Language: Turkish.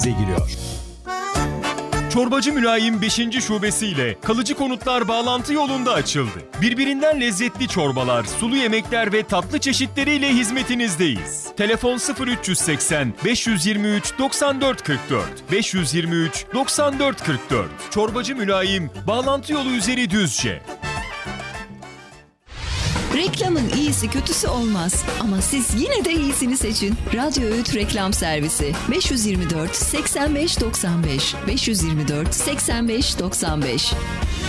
giriyor. Çorbacı Mülayim 5. şubesiyle kalıcı konutlar bağlantı yolunda açıldı. Birbirinden lezzetli çorbalar, sulu yemekler ve tatlı çeşitleriyle hizmetinizdeyiz. Telefon 0380 523 94 44 523 94 44. Çorbacı Mülayim, bağlantı yolu üzeri Düzce. Reklamın iyisi kötüsü olmaz ama siz yine de iyisini seçin. Radyo Öğüt Reklam Servisi 524 85 95 524 85 95.